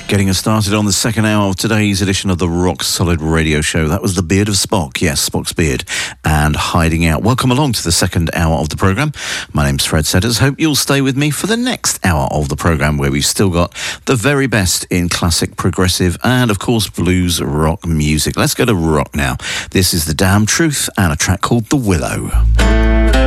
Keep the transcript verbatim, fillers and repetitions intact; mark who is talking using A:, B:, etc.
A: Getting us started on the second hour of today's edition of the Rock Solid Radio Show. That was The Beard of Spock. Yes, Spock's Beard and Hiding Out. Welcome along to the second hour of the programme. My name's Fred Setters. Hope you'll stay with me for the next hour of the programme, where we've still got the very best in classic, progressive and, of course, blues rock music. Let's go to rock now. This is The Damn Truth and a track called The Willow.